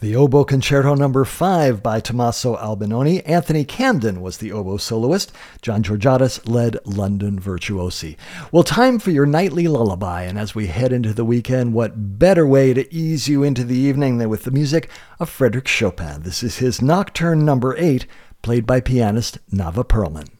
The Oboe Concerto No. 5 by Tommaso Albinoni. Anthony Camden was the oboe soloist. John Georgiadis led London Virtuosi. Well, time for your nightly lullaby, and as we head into the weekend, what better way to ease you into the evening than with the music of Frédéric Chopin. This is his Nocturne No. 8, played by pianist Nava Perlman.